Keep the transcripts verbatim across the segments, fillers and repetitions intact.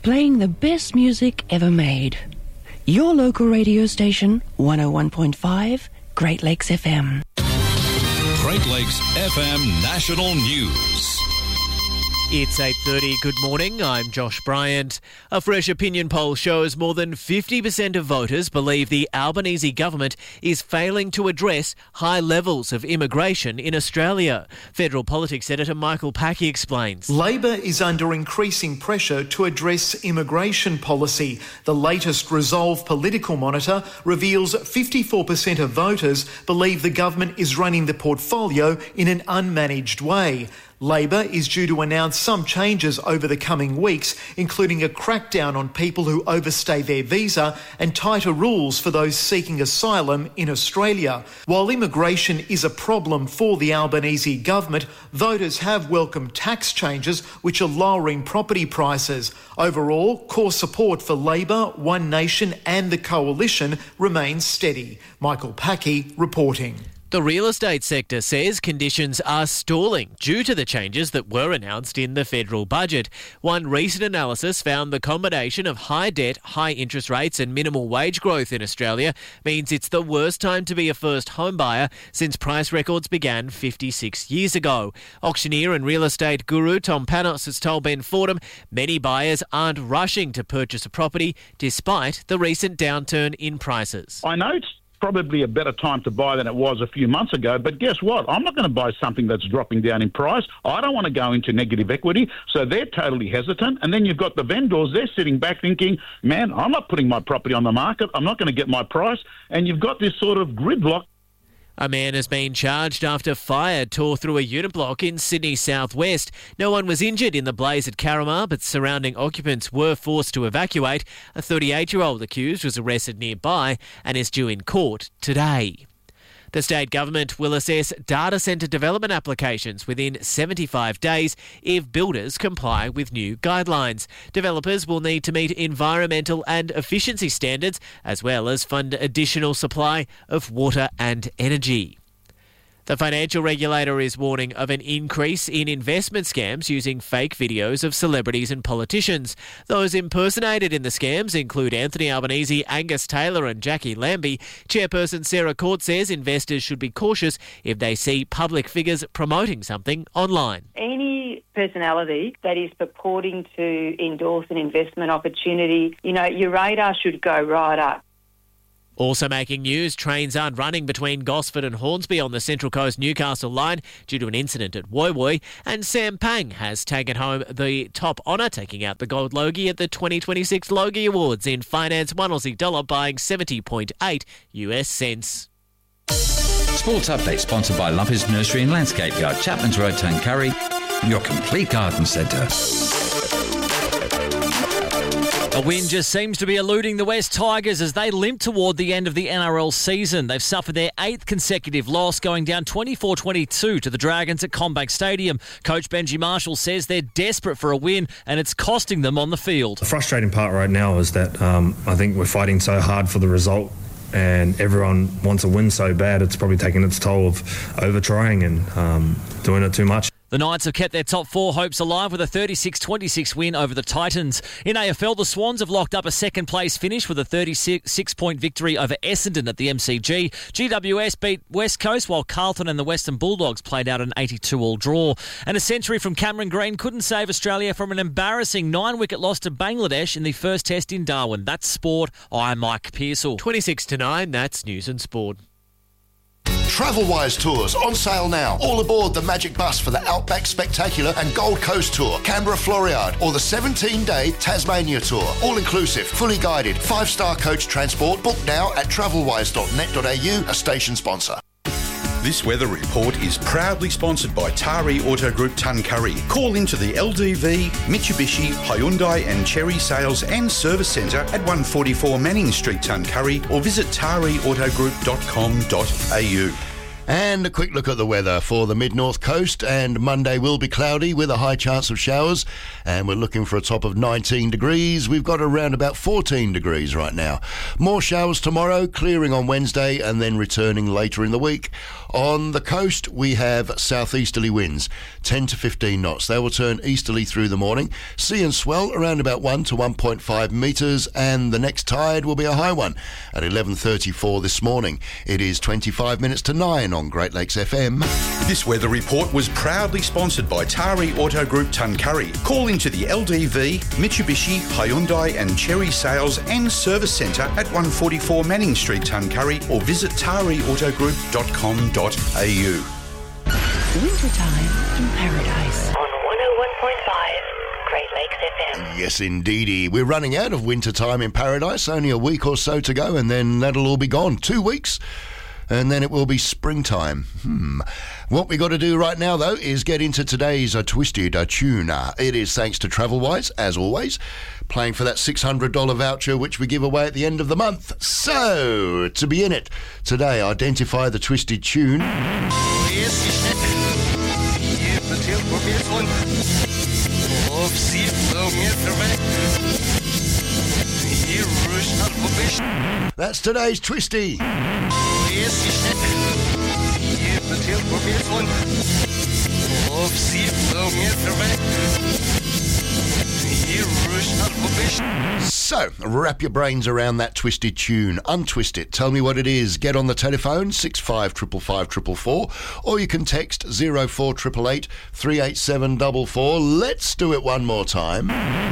playing the best music ever made. Your local radio station, one oh one point five, Great Lakes F M. Great Lakes F M National News. It's eight thirty. Good morning. I'm Josh Bryant. A fresh opinion poll shows more than fifty percent of voters believe the Albanese government is failing to address high levels of immigration in Australia. Federal Politics Editor Michael Packy explains. Labor is under increasing pressure to address immigration policy. The latest Resolve Political Monitor reveals fifty-four percent of voters believe the government is running the portfolio in an unmanaged way. Labor is due to announce some changes over the coming weeks, including a crackdown on people who overstay their visa and tighter rules for those seeking asylum in Australia. While immigration is a problem for the Albanese government, voters have welcomed tax changes which are lowering property prices. Overall, core support for Labor, One Nation and the Coalition remains steady. Michael Packy reporting. The real estate sector says conditions are stalling due to the changes that were announced in the federal budget. One recent analysis found the combination of high debt, high interest rates and minimal wage growth in Australia means it's the worst time to be a first home buyer since price records began fifty-six years ago. Auctioneer and real estate guru Tom Panos has told Ben Fordham many buyers aren't rushing to purchase a property despite the recent downturn in prices. I know it's probably a better time to buy than it was a few months ago, but guess what? I'm not going to buy something that's dropping down in price. I don't want to go into negative equity, so they're totally hesitant. And then you've got the vendors, they're sitting back thinking, man, I'm not putting my property on the market, I'm not going to get my price. And you've got this sort of gridlock. A man has been charged after fire tore through a unit block in Sydney southwest. No one was injured in the blaze at Carramar, but surrounding occupants were forced to evacuate. A thirty-eight-year-old accused was arrested nearby and is due in court today. The state government will assess data centre development applications within seventy-five days if builders comply with new guidelines. Developers will need to meet environmental and efficiency standards as well as fund additional supply of water and energy. The financial regulator is warning of an increase in investment scams using fake videos of celebrities and politicians. Those impersonated in the scams include Anthony Albanese, Angus Taylor and Jackie Lambie. Chairperson Sarah Court says investors should be cautious if they see public figures promoting something online. Any personality that is purporting to endorse an investment opportunity, you know, your radar should go right up. Also making news, trains aren't running between Gosford and Hornsby on the Central Coast Newcastle line due to an incident at Woy Woy, and Sam Pang has taken home the top honour, taking out the gold Logie at the twenty twenty-six Logie Awards in finance, one Aussie dollar buying seventy point eight U S cents. Sports Update sponsored by Lumpers Nursery and Landscape Yard, Chapman's Road, Tuncurry, your complete garden centre. A win just seems to be eluding the West Tigers as they limp toward the end of the N R L season. They've suffered their eighth consecutive loss, going down twenty-four twenty-two to the Dragons at CommBank Stadium. Coach Benji Marshall says they're desperate for a win and it's costing them on the field. The frustrating part right now is that um, I think we're fighting so hard for the result and everyone wants a win so bad it's probably taking its toll of over-trying and um, doing it too much. The Knights have kept their top four hopes alive with a thirty-six twenty-six win over the Titans. In A F L, the Swans have locked up a second-place finish with a thirty-six-point victory over Essendon at the M C G. G W S beat West Coast, while Carlton and the Western Bulldogs played out an eighty-two all draw. And a century from Cameron Green couldn't save Australia from an embarrassing nine-wicket loss to Bangladesh in the first test in Darwin. That's sport. I'm Mike Pearsall. twenty-six to nine, that's News and Sport. Travelwise Tours on sale now. All aboard the Magic Bus for the Outback Spectacular and Gold Coast Tour, Canberra Floriade, or the seventeen-day Tasmania Tour. All inclusive, fully guided, five-star coach transport. Book now at travelwise dot net dot a u, a station sponsor. This weather report is proudly sponsored by Tari Auto Group Tuncurry. Call into the L D V, Mitsubishi, Hyundai and Chery Sales and Service Centre at one forty-four Manning Street, Tuncurry, or visit tari auto group dot com dot a u. And a quick look at the weather for the mid-north coast, and Monday will be cloudy with a high chance of showers, and we're looking for a top of nineteen degrees. We've got around about fourteen degrees right now. More showers tomorrow, clearing on Wednesday and then returning later in the week. On the coast, we have southeasterly winds, ten to fifteen knots. They will turn easterly through the morning. Sea and swell around about one to one point five metres, and the next tide will be a high one at eleven thirty-four this morning. It is twenty-five minutes to nine on Great Lakes F M. This weather report was proudly sponsored by Tari Auto Group Tuncurry. Call into the L D V, Mitsubishi, Hyundai and Cherry Sales and Service Centre at one forty-four Manning Street, Tuncurry, or visit tari auto group dot com dot a u. Wintertime in Paradise. On one oh one point five Great Lakes F M. Yes, indeedy. We're running out of wintertime in Paradise. Only a week or so to go, and then that'll all be gone. Two weeks. And then it will be springtime. Hmm. What we got to do right now, though, is get into today's uh, Twisted uh, Tune. Uh, it is thanks to TravelWise, as always, playing for that six hundred dollars voucher, which we give away at the end of the month. So, to be in it today, identify the Twisted Tune. That's today's Twisty. So, wrap your brains around that twisted tune. Untwist it. Tell me what it is. Get on the telephone, six five five five five four four, or you can text zero four eight eight eight three eight seven four four. Let's do it one more time.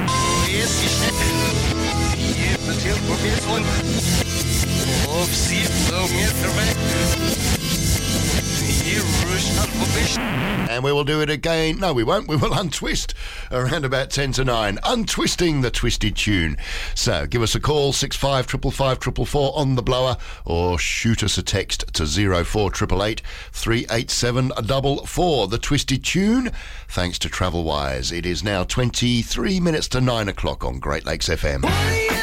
And we will do it again. No, we won't. We will untwist around about ten to nine. Untwisting the twisted tune. So give us a call, six five five five five four four on the blower, or shoot us a text to zero four eight eight eight three eight seven four four. The twisted tune, thanks to TravelWise. It is now twenty-three minutes to nine o'clock on Great Lakes F M.